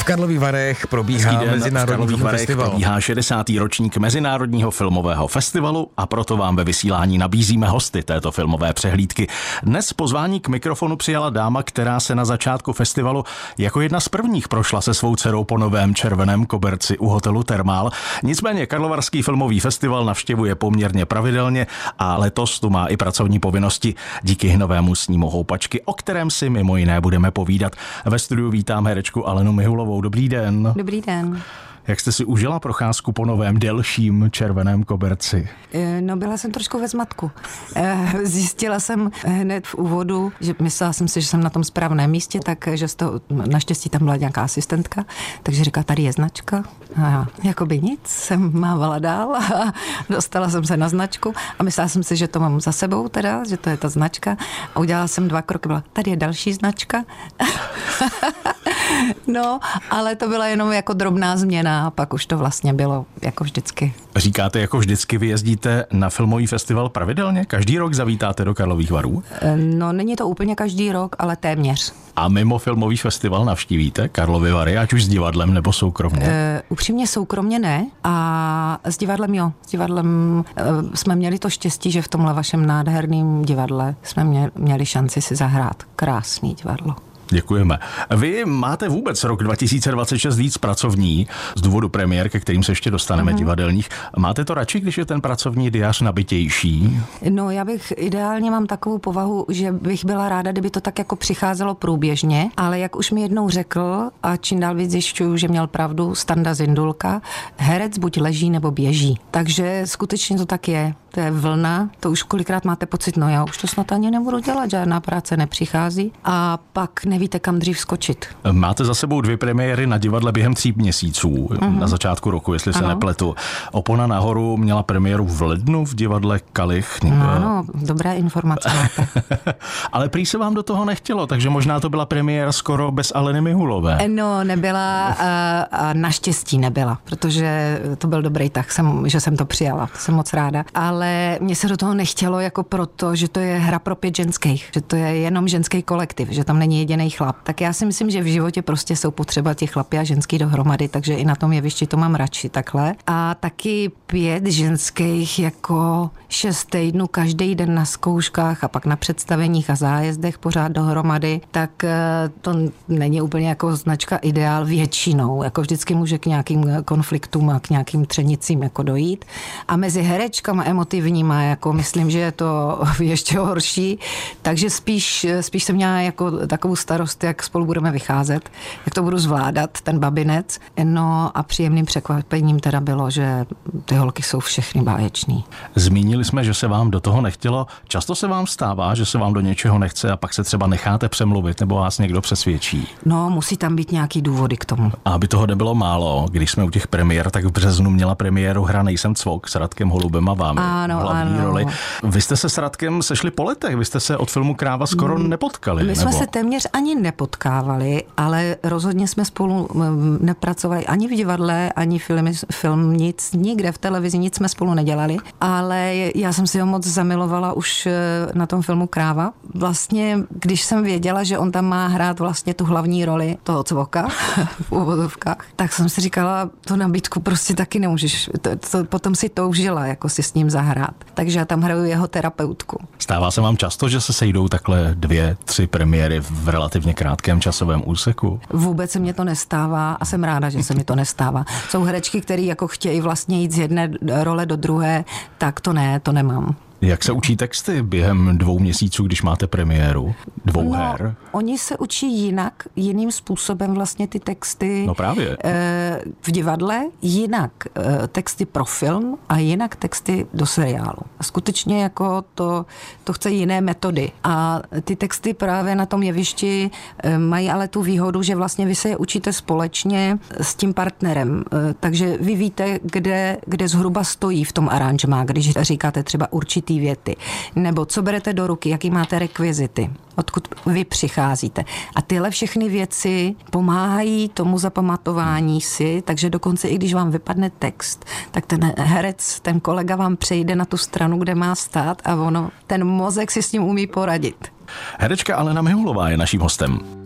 V Karlových Varech probíhá Mezinárodní festival. Probíhá 60. ročník Mezinárodního filmového festivalu a proto vám ve vysílání nabízíme hosty této filmové přehlídky. Dnes pozvání k mikrofonu přijala dáma, která se na začátku festivalu jako jedna z prvních prošla se svou dcerou po novém červeném koberci u hotelu Thermal. Nicméně Karlovarský filmový festival navštěvuje poměrně pravidelně a letos tu má i pracovní povinnosti díky novému snímu Houpačky, o kterém si mimo jiné budeme povídat. Ve studiu vítám herečku Alenu Mihulovou. Dobrý den. Dobrý den. Jak jste si užila procházku po novém delším červeném koberci? No, byla jsem trošku ve zmatku. Zjistila jsem hned v úvodu, že myslela jsem si, že jsem na tom správném místě, takže naštěstí tam byla nějaká asistentka, takže říkala, tady je značka. A já, jakoby nic, jsem mávala dál a dostala jsem se na značku a myslela jsem si, že to mám za sebou teda, že to je ta značka. A udělala jsem 2 kroky, byla, tady je další značka. No, ale to byla jenom jako drobná změna a pak už to vlastně bylo jako vždycky. Říkáte jako vždycky, vy jezdíte na filmový festival pravidelně? Každý rok zavítáte do Karlových Varů? No, není to úplně každý rok, ale téměř. A mimo filmový festival navštívíte Karlovy Vary, ať už s divadlem nebo soukromně? Upřímně soukromně ne a s divadlem jo. S divadlem jsme měli to štěstí, že v tomhle vašem nádherném divadle jsme měli šanci si zahrát. Krásný divadlo. Děkujeme. Vy máte vůbec rok 2026 víc pracovní z důvodu premiér, ke kterým se ještě dostaneme divadelních. Máte to radši, když je ten pracovní diář nabitější? No, já bych ideálně mám takovou povahu, že bych byla ráda, kdyby to tak jako přicházelo průběžně, ale jak už mi jednou řekl a čím dál víc zjišťuju, že měl pravdu Standa Zindulka, herec buď leží nebo běží. Takže skutečně to tak je. To je vlna, to už kolikrát máte pocit, no já už to snad ani nebudu dělat, žádná práce nepřichází a pak nevíte, kam dřív skočit. Máte za sebou 2 premiéry na divadle během 3 měsíců, na začátku roku, jestli se nepletu. Opona nahoru měla premiéru v lednu v divadle Kalich. Ano, dobré informace máte. Ale prý se vám do toho nechtělo, takže možná to byla premiéra skoro bez Aleny Mihulové. No, nebyla a naštěstí nebyla, protože to byl dobrý tah, že jsem to přijala, jsem moc ráda. Ale mně se do toho nechtělo jako proto, že to je hra pro 5 ženských, že to je jenom ženský kolektiv, že tam není jediný chlap. Tak já si myslím, že v životě prostě jsou potřeba ti chlapi a ženský dohromady, takže i na tom jevišti to mám radši takhle. A taky 5 ženských jako 6 týdnů každý den na zkouškách a pak na představeních a zájezdech pořád dohromady, tak to není úplně jako značka ideál většinou. Jako vždycky může k nějakým konfliktům a k nějakým třenicím jako dojít. A mezi herečkama emotivníma, jako myslím, že je to ještě horší, takže spíš jsem měla jako takovou starost, jak spolu budeme vycházet, jak to budu zvládat, ten babinec. No a příjemným překvapením teda bylo, že ty holky jsou všechny báječný. Zmínili jsme, že se vám do toho nechtělo. Často se vám stává, že se vám do něčeho nechce a pak se třeba necháte přemluvit nebo vás někdo přesvědčí? No, musí tam být nějaký důvody k tomu. A aby toho nebylo málo, když jsme u těch premiér, tak v březnu měla premiéru hra Nejsem cvok s Radkem Holubem a vámi. Hlavní roli. Vy jste se s Radkem sešli po letech, vy jste se od filmu Kráva skoro nepotkali. My jsme se téměř ani nepotkávali, ale rozhodně jsme spolu nepracovali ani v divadle, ani film, nic, nikde v televizi, nic jsme spolu nedělali, ale já jsem si ho moc zamilovala už na tom filmu Kráva. Vlastně, když jsem věděla, že on tam má hrát vlastně tu hlavní roli toho cvoka v úvodovkách, tak jsem si říkala, to nabídku prostě taky nemůžeš, to potom si toužila, jako si s ním zahrát. Takže já tam hraju jeho terapeutku. Stává se vám často, že se sejdou takhle 2, 3 premiéry v relativně krátkém časovém úseku? Vůbec se mně to nestává a jsem ráda, že se mi to nestává. Jsou herečky, které jako chtějí vlastně jít z jedné role do druhé, tak to ne, to nemám. Jak se učí texty během 2 měsíců, když máte premiéru 2 her? Oni se učí jinak, jiným způsobem vlastně ty texty. No právě. V divadle, jinak texty pro film a jinak texty do seriálu. A skutečně jako to chce jiné metody. A ty texty právě na tom jevišti mají ale tu výhodu, že vlastně vy se je učíte společně s tím partnerem. Takže vy víte, kde zhruba stojí v tom aranžmá, když říkáte třeba určitý věty. Nebo co berete do ruky, jaký máte rekvizity, odkud vy přicházíte. A tyhle všechny věci pomáhají tomu zapamatování si, takže dokonce i když vám vypadne text, tak ten herec, ten kolega vám přejde na tu stranu, kde má stát a ten mozek si s ním umí poradit. Herečka Alena Mihulová je naším hostem.